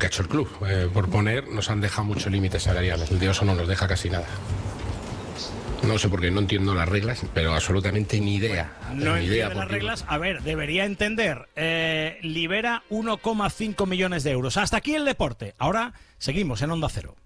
que ha hecho el club. Por poner, nos han dejado muchos límites salariales. El Dios no nos deja casi nada. No sé por qué, no entiendo las reglas, pero absolutamente ni idea. Bueno, no entiende las reglas. A ver, debería entender. Libera 1,5 millones de euros. Hasta aquí el deporte. Ahora seguimos en Onda Cero.